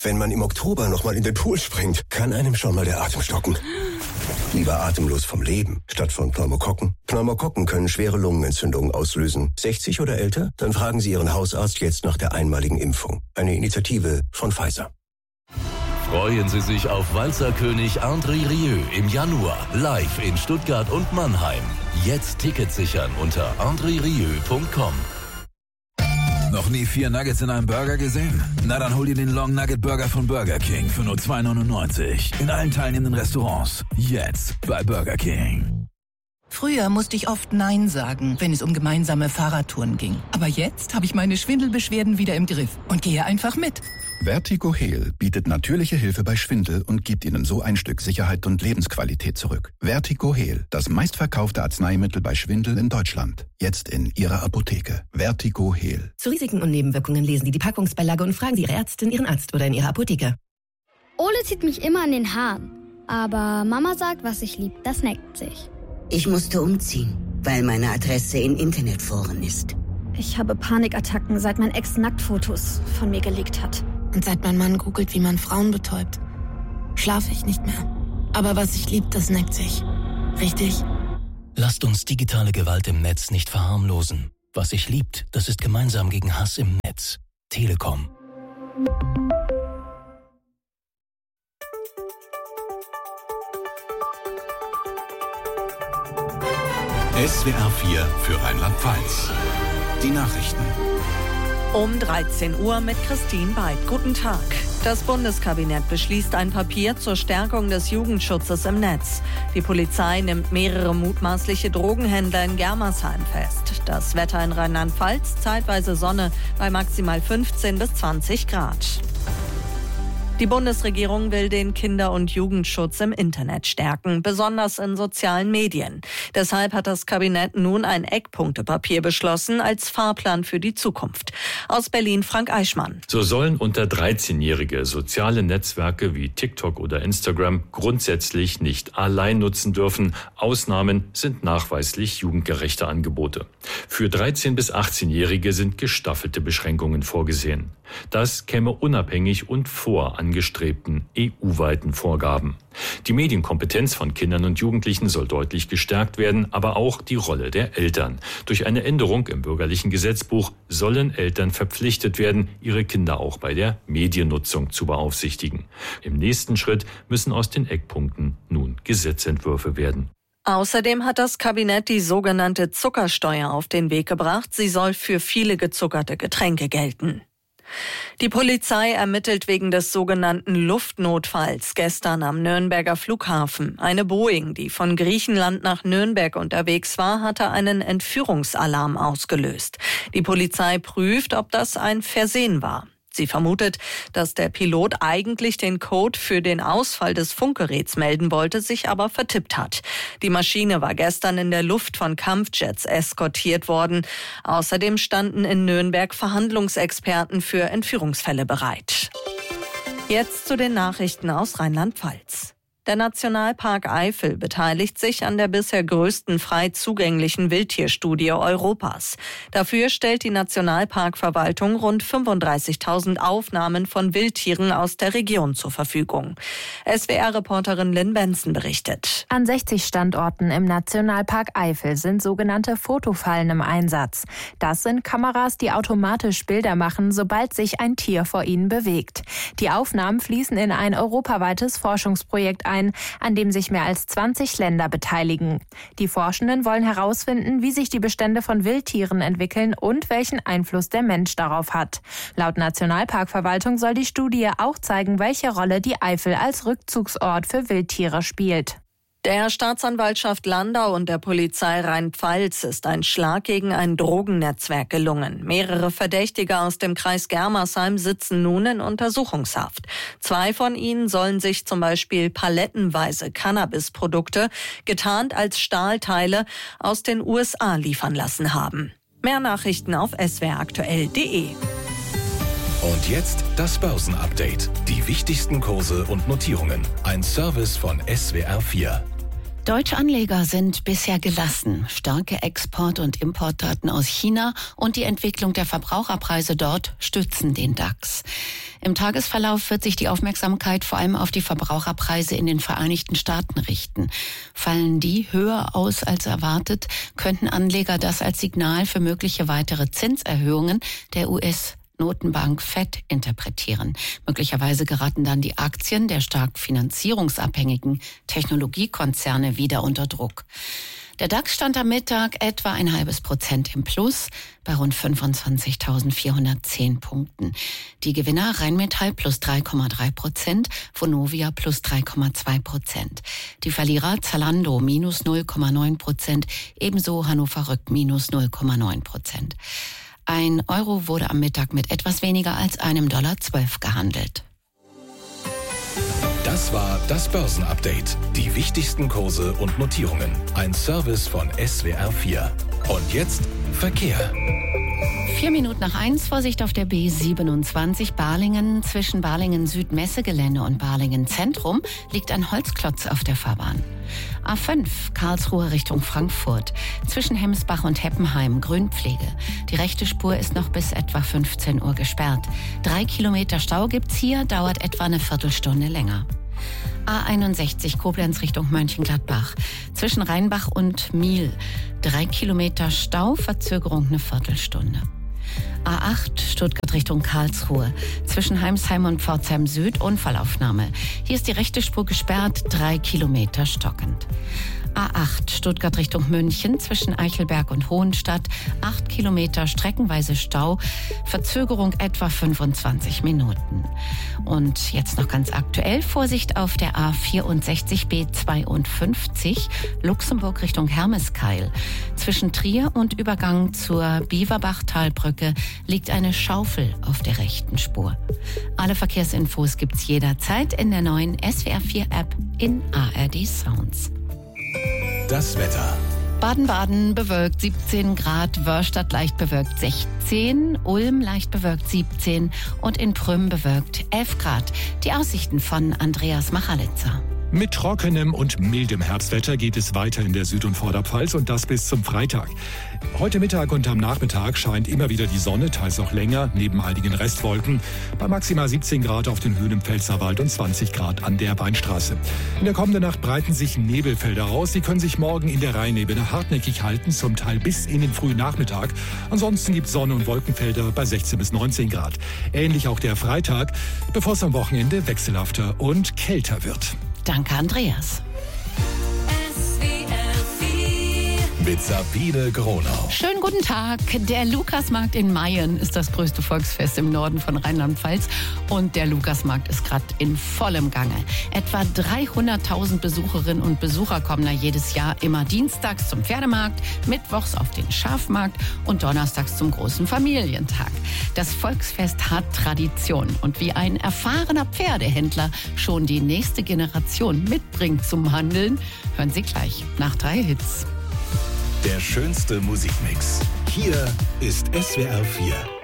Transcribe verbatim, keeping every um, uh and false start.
Wenn man im Oktober nochmal in den Pool springt, kann einem schon mal der Atem stocken. Lieber atemlos vom Leben, statt von Pneumokokken. Pneumokokken können schwere Lungenentzündungen auslösen. sechzig oder älter? Dann fragen Sie Ihren Hausarzt jetzt nach der einmaligen Impfung. Eine Initiative von Pfizer. Freuen Sie sich auf Walzerkönig André Rieu im Januar, live in Stuttgart und Mannheim. Jetzt Tickets sichern unter andre rieu punkt com. Noch nie vier Nuggets in einem Burger gesehen? Na dann hol dir den Long Nugget Burger von Burger King für nur zwei neunundneunzig. In allen teilnehmenden Restaurants. Jetzt bei Burger King. Früher musste ich oft Nein sagen, wenn es um gemeinsame Fahrradtouren ging. Aber jetzt habe ich meine Schwindelbeschwerden wieder im Griff und gehe einfach mit. Vertigo Heal bietet natürliche Hilfe bei Schwindel und gibt Ihnen so ein Stück Sicherheit und Lebensqualität zurück. Vertigo Heal, das meistverkaufte Arzneimittel bei Schwindel in Deutschland. Jetzt in Ihrer Apotheke. Vertigo Heal. Zu Risiken und Nebenwirkungen lesen Sie die Packungsbeilage und fragen Sie Ihre Ärztin, Ihren Arzt oder in Ihrer Apotheke. Ole zieht mich immer an den Haaren. Aber Mama sagt, was ich lieb, das neckt sich. Ich musste umziehen, weil meine Adresse in Internetforen ist. Ich habe Panikattacken, seit mein Ex Nacktfotos von mir geleakt hat. Und seit mein Mann googelt, wie man Frauen betäubt, schlafe ich nicht mehr. Aber was ich lieb, das neckt sich. Richtig? Lasst uns digitale Gewalt im Netz nicht verharmlosen. Was sich liebt, das ist gemeinsam gegen Hass im Netz. Telekom. S W R vier für Rheinland-Pfalz. Die Nachrichten. Um dreizehn Uhr mit Christine Beid. Guten Tag. Das Bundeskabinett beschließt ein Papier zur Stärkung des Jugendschutzes im Netz. Die Polizei nimmt mehrere mutmaßliche Drogenhändler in Germersheim fest. Das Wetter in Rheinland-Pfalz, zeitweise Sonne bei maximal fünfzehn bis zwanzig Grad. Die Bundesregierung will den Kinder- und Jugendschutz im Internet stärken, besonders in sozialen Medien. Deshalb hat das Kabinett nun ein Eckpunktepapier beschlossen als Fahrplan für die Zukunft. Aus Berlin Frank Eichmann. So sollen unter dreizehnjährige soziale Netzwerke wie TikTok oder Instagram grundsätzlich nicht allein nutzen dürfen. Ausnahmen sind nachweislich jugendgerechte Angebote. Für dreizehn- bis achtzehnjährige sind gestaffelte Beschränkungen vorgesehen. Das käme unabhängig und vor angestrebten E U-weiten Vorgaben. Die Medienkompetenz von Kindern und Jugendlichen soll deutlich gestärkt werden, aber auch die Rolle der Eltern. Durch eine Änderung im bürgerlichen Gesetzbuch sollen Eltern verpflichtet werden, ihre Kinder auch bei der Mediennutzung zu beaufsichtigen. Im nächsten Schritt müssen aus den Eckpunkten nun Gesetzentwürfe werden. Außerdem hat das Kabinett die sogenannte Zuckersteuer auf den Weg gebracht. Sie soll für viele gezuckerte Getränke gelten. Die Polizei ermittelt wegen des sogenannten Luftnotfalls gestern am Nürnberger Flughafen. Eine Boeing, die von Griechenland nach Nürnberg unterwegs war, hatte einen Entführungsalarm ausgelöst. Die Polizei prüft, ob das ein Versehen war. Sie vermutet, dass der Pilot eigentlich den Code für den Ausfall des Funkgeräts melden wollte, sich aber vertippt hat. Die Maschine war gestern in der Luft von Kampfjets eskortiert worden. Außerdem standen in Nürnberg Verhandlungsexperten für Entführungsfälle bereit. Jetzt zu den Nachrichten aus Rheinland-Pfalz. Der Nationalpark Eifel beteiligt sich an der bisher größten frei zugänglichen Wildtierstudie Europas. Dafür stellt die Nationalparkverwaltung rund fünfunddreißigtausend Aufnahmen von Wildtieren aus der Region zur Verfügung. S W R-Reporterin Lynn Benson berichtet. An sechzig Standorten im Nationalpark Eifel sind sogenannte Fotofallen im Einsatz. Das sind Kameras, die automatisch Bilder machen, sobald sich ein Tier vor ihnen bewegt. Die Aufnahmen fließen in ein europaweites Forschungsprojekt ein, an dem sich mehr als zwanzig Länder beteiligen. Die Forschenden wollen herausfinden, wie sich die Bestände von Wildtieren entwickeln und welchen Einfluss der Mensch darauf hat. Laut Nationalparkverwaltung soll die Studie auch zeigen, welche Rolle die Eifel als Rückzugsort für Wildtiere spielt. Der Staatsanwaltschaft Landau und der Polizei Rheinland-Pfalz ist ein Schlag gegen ein Drogennetzwerk gelungen. Mehrere Verdächtige aus dem Kreis Germersheim sitzen nun in Untersuchungshaft. Zwei von ihnen sollen sich zum Beispiel palettenweise Cannabisprodukte, getarnt als Stahlteile, aus den U S A liefern lassen haben. Mehr Nachrichten auf s w r aktuell punkt d e. Und jetzt das Börsenupdate. Die wichtigsten Kurse und Notierungen. Ein Service von S W R vier. Deutsche Anleger sind bisher gelassen. Starke Export- und Importdaten aus China und die Entwicklung der Verbraucherpreise dort stützen den DAX. Im Tagesverlauf wird sich die Aufmerksamkeit vor allem auf die Verbraucherpreise in den Vereinigten Staaten richten. Fallen die höher aus als erwartet, könnten Anleger das als Signal für mögliche weitere Zinserhöhungen der U S-Notenbank Fed interpretieren. Möglicherweise geraten dann die Aktien der stark finanzierungsabhängigen Technologiekonzerne wieder unter Druck. Der DAX stand am Mittag etwa ein halbes Prozent im Plus bei rund fünfundzwanzigtausendvierhundertzehn Punkten. Die Gewinner Rheinmetall plus drei Komma drei Prozent, Vonovia plus drei Komma zwei Prozent. Die Verlierer Zalando minus null Komma neun Prozent, ebenso Hannover Rück minus null Komma neun Prozent. Ein Euro wurde am Mittag mit etwas weniger als einem Dollar zwölf gehandelt. Das war das Börsenupdate. Die wichtigsten Kurse und Notierungen. Ein Service von S W R vier. Und jetzt Verkehr. Vier Minuten nach eins, Vorsicht auf der B siebenundzwanzig Balingen. Zwischen Balingen Südmessegelände und Balingen Zentrum liegt ein Holzklotz auf der Fahrbahn. A fünf, Karlsruhe Richtung Frankfurt. Zwischen Hemsbach und Heppenheim, Grünpflege. Die rechte Spur ist noch bis etwa fünfzehn Uhr gesperrt. Drei Kilometer Stau gibt's hier, dauert etwa eine Viertelstunde länger. A einundsechzig, Koblenz Richtung Mönchengladbach. Zwischen Rheinbach und Miel. Drei Kilometer Stau, Verzögerung eine Viertelstunde. A acht, Stuttgart Richtung Karlsruhe. Zwischen Heimsheim und Pforzheim Süd Unfallaufnahme. Hier ist die rechte Spur gesperrt, drei Kilometer stockend. A acht, Stuttgart Richtung München, zwischen Eichelberg und Hohenstadt, acht Kilometer streckenweise Stau, Verzögerung etwa fünfundzwanzig Minuten. Und jetzt noch ganz aktuell, Vorsicht auf der A vierundsechzig B zweiundfünfzig, Luxemburg Richtung Hermeskeil. Zwischen Trier und Übergang zur Biewerbach-Talbrücke liegt eine Schaufel auf der rechten Spur. Alle Verkehrsinfos gibt's jederzeit in der neuen S W R vier App in A R D Sounds. Das Wetter. Baden-Baden bewölkt siebzehn Grad, Wörstadt leicht bewölkt sechzehn, Ulm leicht bewölkt siebzehn und in Prüm bewölkt elf Grad. Die Aussichten von Andreas Machalitzer. Mit trockenem und mildem Herbstwetter geht es weiter in der Süd- und Vorderpfalz und das bis zum Freitag. Heute Mittag und am Nachmittag scheint immer wieder die Sonne, teils auch länger, neben einigen Restwolken, bei maximal siebzehn Grad auf den Höhen im Pfälzerwald und zwanzig Grad an der Weinstraße. In der kommenden Nacht breiten sich Nebelfelder aus. Sie können sich morgen in der Rheinebene hartnäckig halten, zum Teil bis in den frühen Nachmittag. Ansonsten gibt es Sonne- und Wolkenfelder bei sechzehn bis neunzehn Grad. Ähnlich auch der Freitag, bevor es am Wochenende wechselhafter und kälter wird. Danke, Andreas. Mit Sabine Gronau. Schönen guten Tag. Der Lukasmarkt in Mayen ist das größte Volksfest im Norden von Rheinland-Pfalz. Und der Lukasmarkt ist gerade in vollem Gange. Etwa dreihunderttausend Besucherinnen und Besucher kommen da jedes Jahr immer dienstags zum Pferdemarkt, mittwochs auf den Schafmarkt und donnerstags zum großen Familientag. Das Volksfest hat Tradition. Und wie ein erfahrener Pferdehändler schon die nächste Generation mitbringt zum Handeln, hören Sie gleich nach drei Hits. Der schönste Musikmix. Hier ist S W R vier.